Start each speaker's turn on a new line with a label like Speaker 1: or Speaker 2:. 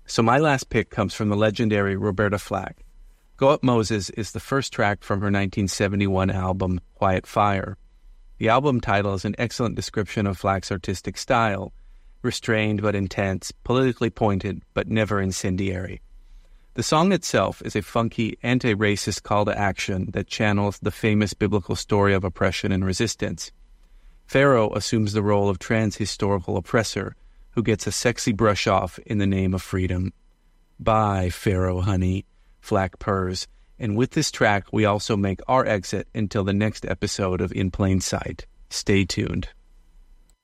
Speaker 1: So my last pick comes from the legendary Roberta Flack. Go Up Moses is the first track from her 1971 album, Quiet Fire. The album title is an excellent description of Flack's artistic style, restrained but intense, politically pointed but never incendiary. The song itself is a funky, anti-racist call to action that channels the famous biblical story of oppression and resistance. Pharaoh assumes the role of trans-historical oppressor who gets a sexy brush-off in the name of freedom. Bye, Pharaoh, honey, Flack purrs. And with this track, we also make our exit until the next episode of In Plain Sight. Stay tuned.